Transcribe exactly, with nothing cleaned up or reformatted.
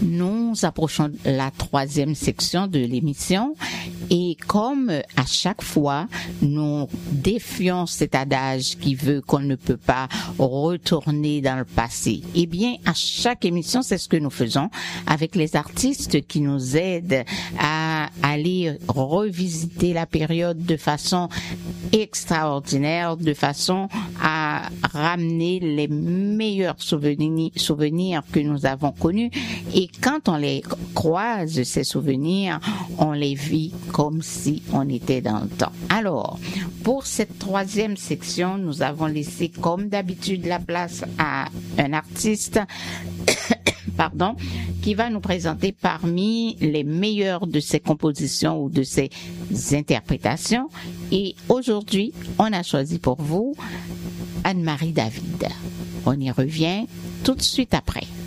Nous approchons la troisième section de l'émission et comme à chaque fois, nous défions cet adage qui veut qu'on ne peut pas retourner dans le passé. Eh bien, à chaque émission, c'est ce que nous faisons avec les artistes qui nous aident à aller revisiter la période de façon extraordinaire, de façon à ramener les meilleurs souvenirs, souvenirs que nous avons connus. Et quand on les croise, ces souvenirs, on les vit comme si on était dans le temps. Alors, pour cette troisième section, nous avons laissé comme d'habitude la place à un artiste pardon, qui va nous présenter parmi les meilleures de ses compositions ou de ses interprétations. Et aujourd'hui, on a choisi pour vous Anne-Marie David. On y revient tout de suite après.